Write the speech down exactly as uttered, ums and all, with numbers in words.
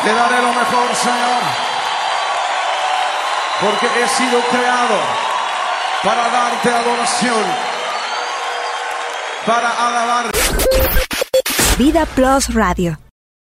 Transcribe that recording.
Te daré lo mejor, Señor, porque he sido creado para darte adoración, para alabar. Vida Plus Radio.